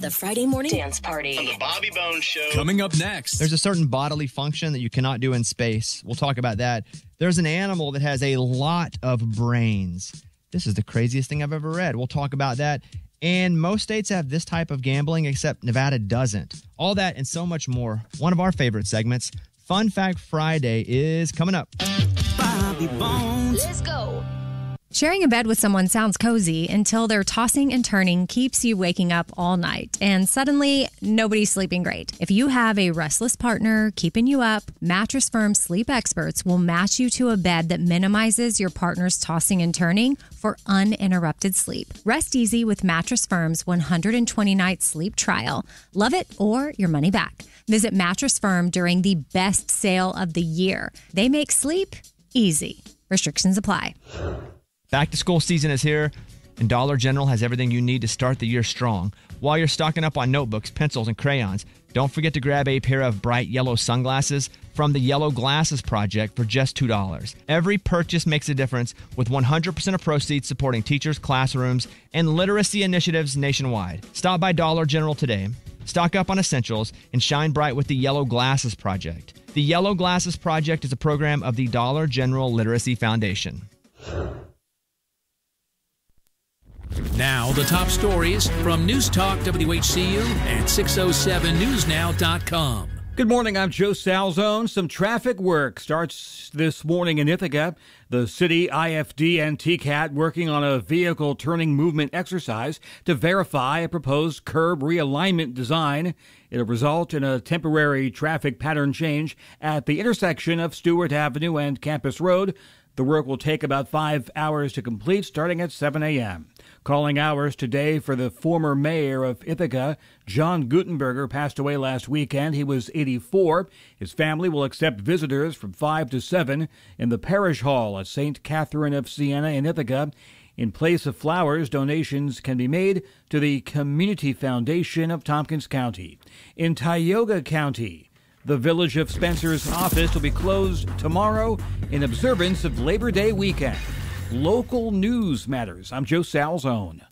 The Friday Morning Dance Party. On the Bobby Bones Show. Coming up next. There's a certain bodily function that you cannot do in space. We'll talk about that. There's an animal that has a lot of brains. This is the craziest thing I've ever read. We'll talk about that. And most states have this type of gambling, except Nevada doesn't. All that and so much more. One of our favorite segments, Fun Fact Friday, is coming up. Bobby Bones. Let's go. Sharing a bed with someone sounds cozy until their tossing and turning keeps you waking up all night. And suddenly, nobody's sleeping great. If you have a restless partner keeping you up, Mattress Firm sleep experts will match you to a bed that minimizes your partner's tossing and turning for uninterrupted sleep. Rest easy with Mattress Firm's 120-night sleep trial. Love it or your money back. Visit Mattress Firm during the best sale of the year. They make sleep easy. Restrictions apply. Back to school season is here, and Dollar General has everything you need to start the year strong. While you're stocking up on notebooks, pencils, and crayons, don't forget to grab a pair of bright yellow sunglasses from the Yellow Glasses Project for just $2. Every purchase makes a difference, with 100% of proceeds supporting teachers, classrooms, and literacy initiatives nationwide. Stop by Dollar General today. Stock up on essentials and shine bright with the Yellow Glasses Project. The Yellow Glasses Project is a program of the Dollar General Literacy Foundation. Now, the top stories from News Talk WHCU and 607newsnow.com. Good morning, I'm Joe Salzone. Some traffic work starts this morning in Ithaca. The city, IFD, and TCAT working on a vehicle turning movement exercise to verify a proposed curb realignment design. It'll result in a temporary traffic pattern change at the intersection of Stewart Avenue and Campus Road. The work will take about 5 hours to complete, starting at 7 a.m. Calling hours today for the former mayor of Ithaca, John Gutenberger, passed away last weekend. He was 84. His family will accept visitors from 5 to 7 in the Parish Hall at St. Catherine of Siena in Ithaca. In place of flowers, donations can be made to the Community Foundation of Tompkins County. In Tioga County, the Village of Spencer's office will be closed tomorrow in observance of Labor Day weekend. Local news matters. I'm Joe Salzone.